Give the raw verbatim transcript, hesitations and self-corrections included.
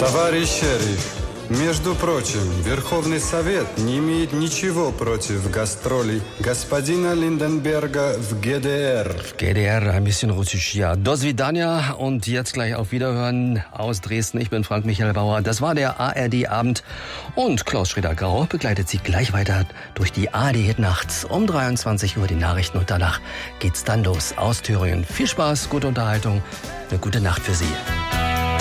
Товарищ шериф, между прочим, Верховный Совет не имеет ничего против гастролей господина Lindenberger в G D R. G D R, ein bisschen russisch, ja. Do svidania und jetzt gleich auf Wiederhören aus Dresden. Ich bin Frank Michael Bauer. Das war der A R D-Abend und Klaus Schröder-Grau begleitet Sie gleich weiter durch die A R D-Hit nachts um dreiundzwanzig Uhr die Nachrichten und danach geht's dann los aus Thüringen. Viel Spaß, gute Unterhaltung, eine gute Nacht für Sie.